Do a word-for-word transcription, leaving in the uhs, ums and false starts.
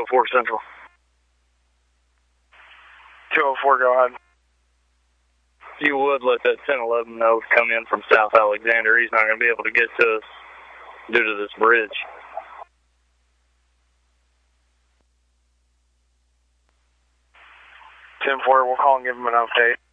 four Central. two oh four, go ahead. You would let that ten eleven know come in from South Alexander. He's not going to be able to get to us due to this bridge. ten four, we'll call and give him an update.